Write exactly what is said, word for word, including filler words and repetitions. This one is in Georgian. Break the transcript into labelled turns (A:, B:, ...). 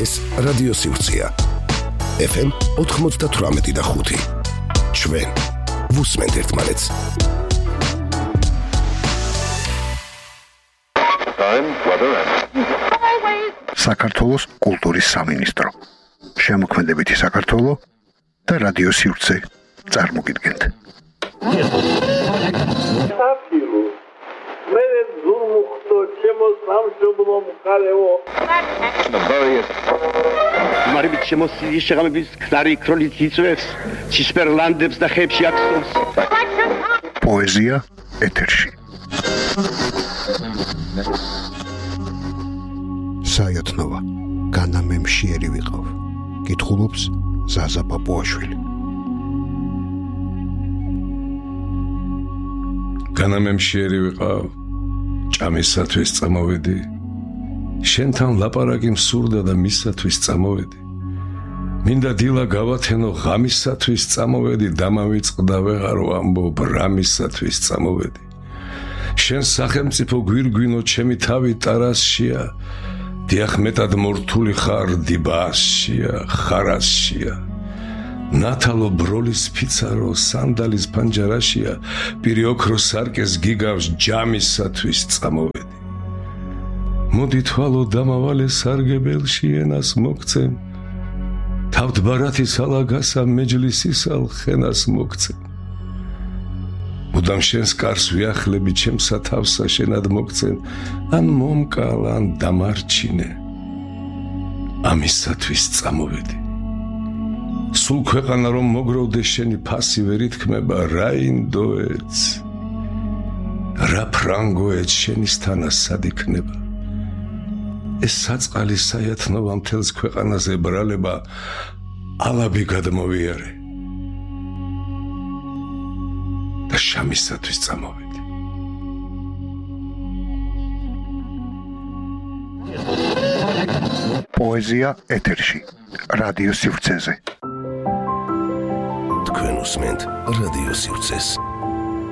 A: ეს რადიო სივრცეა. ეფ ემ ოთხმოცდათვრამეტი და ხუთი. ჩვენ ვუსმენთ ერთმანეთს.
B: საქართველოს კულტურის სამინისტრო. შემოქმედებითი საქართველო და რადიო სივრცე წარმოგიდგენთ.
C: მარიბით შემოსილი შეღამების ქნარი ქროლით იწვევს ცისფერლანდებს და ხეებში აქსობს.
B: პოეზია ეთერში. საიათნოვა განამემშიერი ვიყავ. კითხულობს ზაზა პაპუაშვილი.
D: განამემშიერი ვიყავ, ჭამისათვის წამოვედი. შენთან ლაპარაკი მსურდა და მისათვის წამოვედი. მინდა დილა გავათენო ღამისათვის წამოვედი, დამავიწყდა ვეღარ ვამბობ რამისათვის წამოვედი. შენ სახელმწიფო გვირგვინო ჩემი თავი ტარასშია. დიახ მეტად მორთული ხარ დილასშია, ხარასშია. ნათალო ბროლის ფიცარო სანდალის პანჯარაშია, პირი ოქრო სარკეს გიგავს ჯამისათვის წამოვედი. მოდი თვალო დამავალე სარგებელში ენას მოგცემ, თავთ ბარათის ალაგასა მეჯლისისალ ხენას მოგცემ. მუდამ შენს კარს ვიახლები ჩემსა თავსა შენად მოგცემ, ან მომკალ ან დამარჩინე, ამისათვის წამოვედი. სულ ქვეყანა რომ მოგროვდე შენი ფასი ვერ ითქმება, რა ინდოეთს, რა ფრანგოეთს შენისთანა სად იქნება. ეს საწყალი საიათნოვა მთელს ქვეყანაზე ბრალება ალაბი გადმოვიარე და შამისათვის წამოვედი.
B: პოეზია ეთერში, რადიო სივრცეზე.
A: თქვენ უსმენთ რადიო სივრცეს.